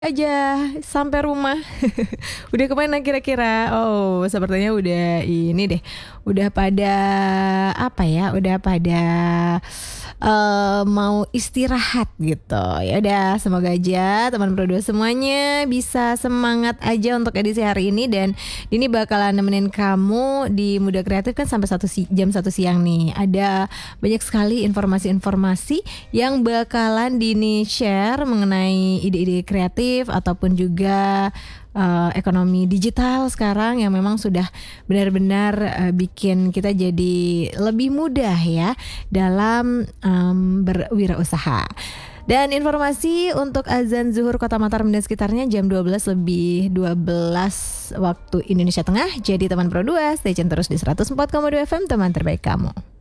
aja sampai rumah. Udah kemana kira-kira? Oh, sepertinya udah ini deh. Udah pada apa ya? Udah pada mau istirahat gitu. Ya udah, semoga aja teman Pro 2 semuanya bisa semangat aja untuk edisi hari ini, dan ini bakalan nemenin kamu di Muda Kreatif kan sampai jam 1 siang nih. Ada banyak sekali informasi-informasi yang bakalan Dini share mengenai ide-ide kreatif ataupun juga ekonomi digital sekarang yang memang sudah benar-benar bikin kita jadi lebih mudah ya dalam berwirausaha. Dan informasi untuk azan zuhur Kota Mataram dan sekitarnya jam 12 lebih 12 waktu Indonesia Tengah. Jadi teman Pro 2, stay tune terus di 104,2 FM, teman terbaik kamu.